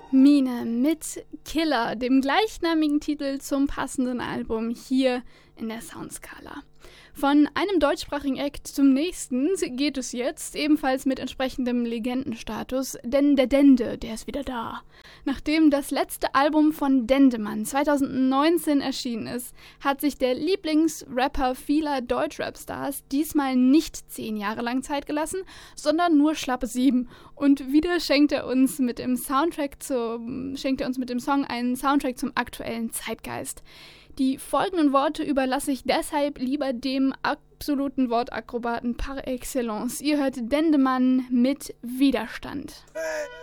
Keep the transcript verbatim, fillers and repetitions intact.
Mine mit Killer, dem gleichnamigen Titel zum passenden Album hier in der Soundskala. Von einem deutschsprachigen Act zum nächsten geht es jetzt, ebenfalls mit entsprechendem Legendenstatus, denn der Dende, der ist wieder da. Nachdem das letzte Album von Dendemann zwanzig neunzehn erschienen ist, hat sich der Lieblingsrapper vieler Deutschrap-Stars diesmal nicht zehn Jahre lang Zeit gelassen, sondern nur schlappe sieben. Und wieder schenkt er uns mit dem Soundtrack zu, schenkt er uns mit dem Song einen Soundtrack zum aktuellen Zeitgeist. Die folgenden Worte überlasse ich deshalb lieber dem absoluten Wortakrobaten par excellence. Ihr hört Dendemann mit Widerstand. Hey.